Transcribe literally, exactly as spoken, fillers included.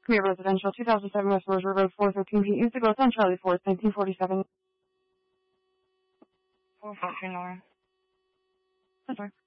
Premier Residential, two thousand seven West Rosewood Road, four thirteen Pete. Use the growth on Charlie fourth, nineteen forty-seven. four fourteen, Lauren. That's right.